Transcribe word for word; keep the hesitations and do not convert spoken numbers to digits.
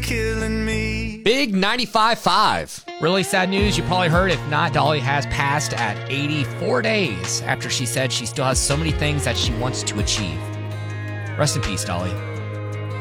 killing me. Big ninety-five point five. Really sad news. You probably heard. If not, Dolly has passed at eighty-four days after she said she still has so many things that she wants to achieve. Rest in peace, Dolly.